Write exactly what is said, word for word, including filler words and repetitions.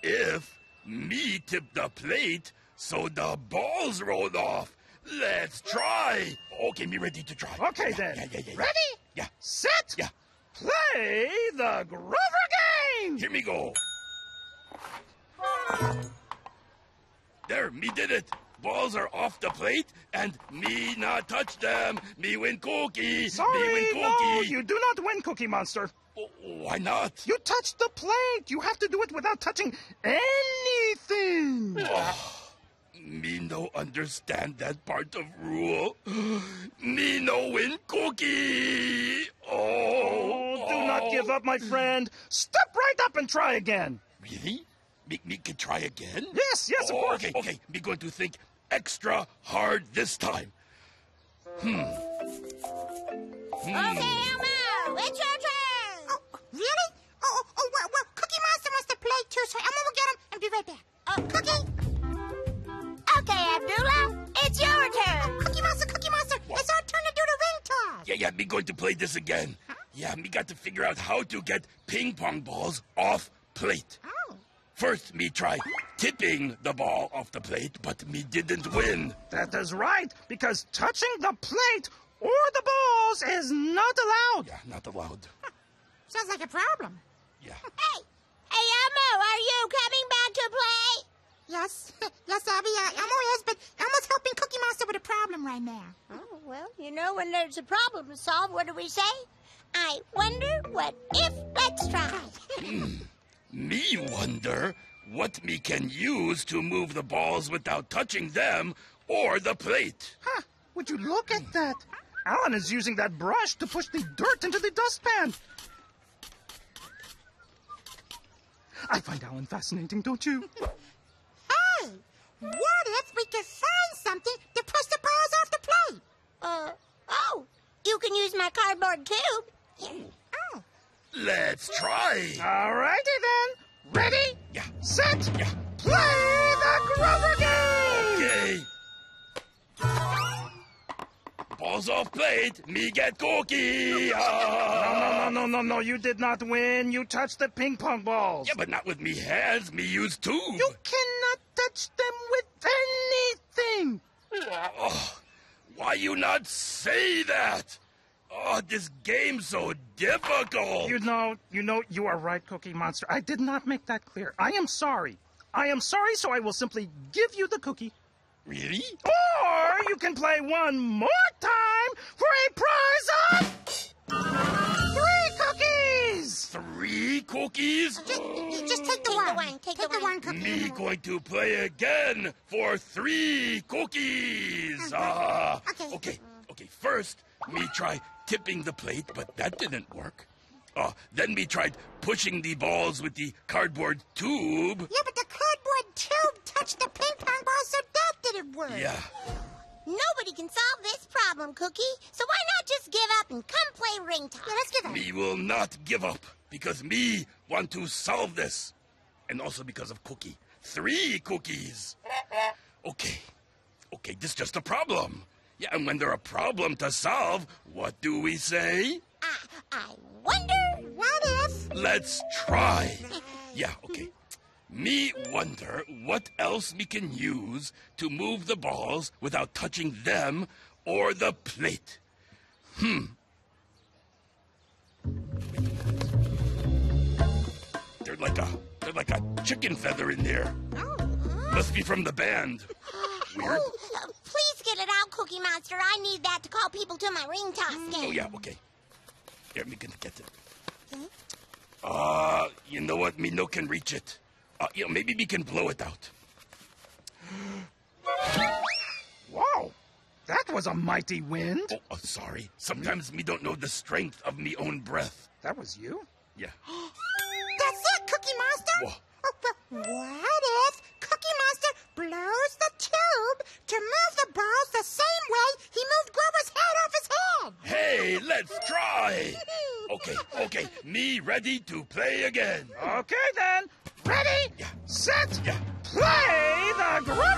if me tip the plate so the balls roll off? Let's try. Okay, me ready to try. Okay, yeah, then. Yeah, yeah, yeah, yeah. Ready? Yeah. Set? Yeah. Play the Grover game! Here me go. There, me did it. Balls are off the plate, and me not touch them. Me win cookie. Sorry, me win cookie. no, you do not win, Cookie Monster. Oh, why not? You touched the plate. You have to do it without touching anything. Oh, me no understand that part of rule. Me no win cookie. Oh, Oh, do not give up, my friend. Step right up and try again. Really? Me, me can try again? Yes, yes, of Oh, course. Okay, okay. Me going to think extra hard this time. Hmm. Hmm. Okay, Elmo, it's your turn. Oh, really? Oh, oh, oh well, well, Cookie Monster wants to play too, so Elmo will get him and be right back. Oh, Cookie? Okay, Abdullah, it's your turn. Cookie Monster, Cookie Monster, What? it's our turn to do the ring toss. Yeah, yeah, me going to play this again. Yeah, me got to figure out how to get ping pong balls off plate. Oh. First, me try tipping the ball off the plate, but me didn't win. That is right, because touching the plate or the balls is not allowed. Yeah, not allowed. Sounds like a problem. Yeah. Hey, hey, Elmo, are you coming back to play? Yes, yes, Abby, uh, Elmo is, but Elmo's helping Cookie Monster with a problem right now. Oh, well, you know, when there's a problem to solve, what do we say? I wonder what if. Let's try. Me wonder what me can use to move the balls without touching them or the plate. Huh, would you look at that? Alan is using that brush to push the dirt into the dustpan. I find Alan fascinating, don't you? Hey, what if we could find something to push the balls off the plate? Uh, oh, you can use my cardboard tube. Oh. Let's try. All righty then. Ready? Yeah. Set? Yeah. Play the Grover game! Okay. Balls off plate, me get cookie. Ah. No, no, no, no, no, you did not win. You touched the ping pong balls. Yeah, but not with me hands. Me use tube. You cannot touch them with anything. Oh, why you not say that? Oh, this game's so difficult. You know, you know, you are right, Cookie Monster. I did not make that clear. I am sorry. I am sorry, so I will simply give you the cookie. Really? Or you can play one more time for a prize of three cookies. Three cookies? Just, you just take the Take one. the one, take Take the the one. one, Cookie. Me going to play again for three cookies. Ah. Okay. Okay. Okay. First, me try tipping the plate, but that didn't work. Uh, then me tried pushing the balls with the cardboard tube. Yeah, but the cardboard tube touched the ping pong ball, so that didn't work. Yeah. Nobody can solve this problem, Cookie. So why not just give up and come play ring toss? Yeah, let's give it. Me will not give up because me want to solve this. And also because of Cookie. Three cookies. Okay. Okay, this is just a problem. Yeah, and when there's a problem to solve, what do we say? I, I wonder. What if? Let's try. Yeah, okay. Me wonder what else we can use to move the balls without touching them or the plate. Hmm. They're like a they're like a chicken feather in there. Oh. Must be from the band. Weird. Oh, uh, please get it out, Cookie Monster. I need that to call people to my ring toss game. Oh yeah, okay. Here, me can get it. Uh, you know what? Me no can reach it. Uh, you know, maybe we can blow it out. Wow, that was a mighty wind. Oh, oh, sorry. Sometimes me don't know the strength of me own breath. That was you? Yeah. That's it, Cookie Monster. Whoa. Oh, well, what if Cookie Monster blows the tube to move the balls the same way he moved Grover's head off his head? Hey, let's try. Okay, okay. Me ready to play again. Okay then. Ready? Yeah. Set? Yeah. Play the Grover